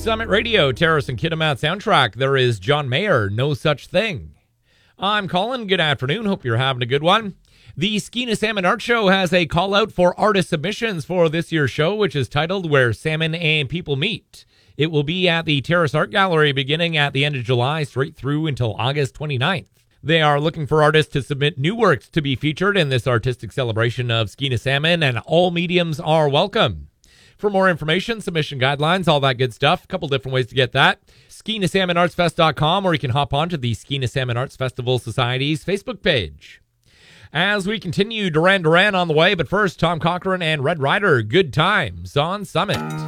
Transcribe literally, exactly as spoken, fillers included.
Summit Radio, Terrace and Kitimat soundtrack. There is John Mayer, No Such Thing. I'm Colin. Good afternoon. Hope you're having a good one. The Skeena Salmon Art Show has a call out for artist submissions for this year's show, which is titled Where Salmon and People Meet. It will be at the Terrace Art Gallery beginning at the end of July straight through until August twenty-ninth. They are looking for artists to submit new works to be featured in this artistic celebration of Skeena Salmon, and all mediums are welcome. For more information, submission guidelines, all that good stuff, a couple different ways to get that, Skeena Salmon Arts Fest dot com, or you can hop onto the Skeena Salmon Arts Festival Society's Facebook page. As we continue, Duran Duran on the way, but first, Tom Cochrane and Red Rider, Good Times on Summit.